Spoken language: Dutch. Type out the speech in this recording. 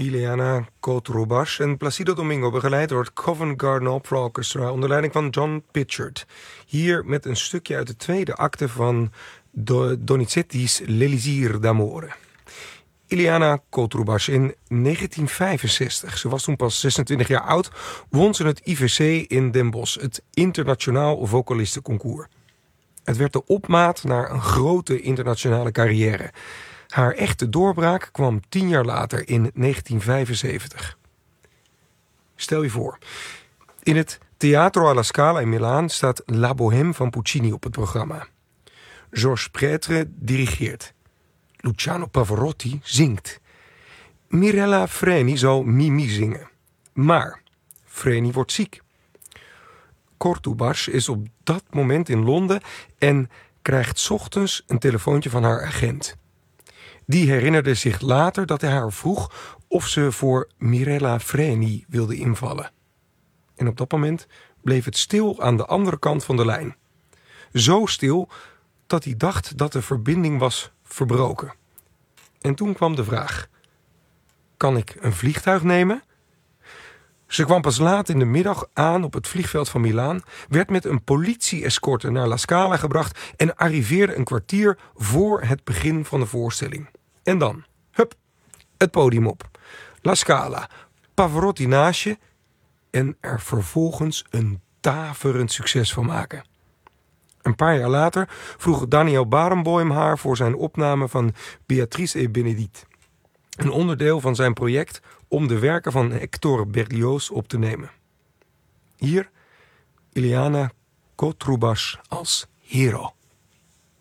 Ileana Cotrubas en Placido Domingo, begeleid door het Covent Garden Opera Orchestra onder leiding van John Pitchard. Hier met een stukje uit de tweede acte van Donizetti's L'Elisir d'Amore. Ileana Cotrubas in 1965, ze was toen pas 26 jaar oud, won ze het IVC in Den Bosch, het Internationaal Vocalistenconcours. Het werd de opmaat naar een grote internationale carrière. Haar echte doorbraak kwam 10 jaar later in 1975. Stel je voor, in het Teatro alla Scala in Milaan staat La Bohème van Puccini op het programma. Georges Prêtre dirigeert. Luciano Pavarotti zingt. Mirella Freni zal Mimi zingen. Maar Freni wordt ziek. Cotrubas is op dat moment in Londen en krijgt 's ochtends een telefoontje van haar agent. Die herinnerde zich later dat hij haar vroeg of ze voor Mirella Freni wilde invallen. En op dat moment bleef het stil aan de andere kant van de lijn. Zo stil dat hij dacht dat de verbinding was verbroken. En toen kwam de vraag: kan ik een vliegtuig nemen? Ze kwam pas laat in de middag aan op het vliegveld van Milaan, werd met een politie-escorte naar La Scala gebracht en arriveerde een kwartier voor het begin van de voorstelling. En dan, hup, het podium op. La Scala, Pavarotti naast je en er vervolgens een daverend succes van maken. Een paar jaar later vroeg Daniel Barenboim haar voor zijn opname van Beatrice et Bénédicte, een onderdeel van zijn project om de werken van Hector Berlioz op te nemen. Hier Ileana Cotrubas als Hero.